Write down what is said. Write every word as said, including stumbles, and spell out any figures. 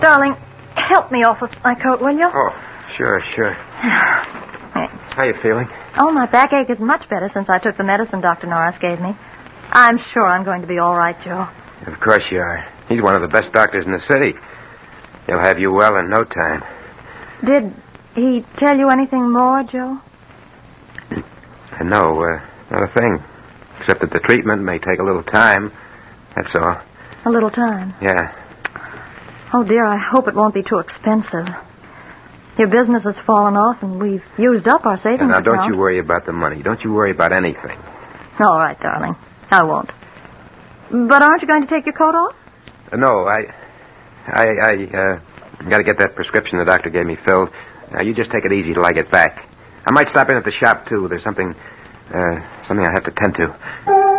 Darling, help me off with my coat, will you? Oh, sure, sure. How you feeling? Oh, my backache is much better since I took the medicine Doctor Norris gave me. I'm sure I'm going to be all right, Joe. Of course you are. He's one of the best doctors in the city. He'll have you well in no time. Did he tell you anything more, Joe? Uh, no, uh, not a thing. Except that the treatment may take a little time. That's all. A little time? Yeah. Oh, dear, I hope it won't be too expensive. Your business has fallen off, and we've used up our savings Now, account. don't you worry about the money. Don't you worry about anything. All right, darling. I won't. But aren't you going to take your coat off? Uh, no, I... I, I, uh... got to get that prescription the doctor gave me filled. Now, you just take it easy till I get back. I might stop in at the shop, too. There's something... Uh, something I have to tend to.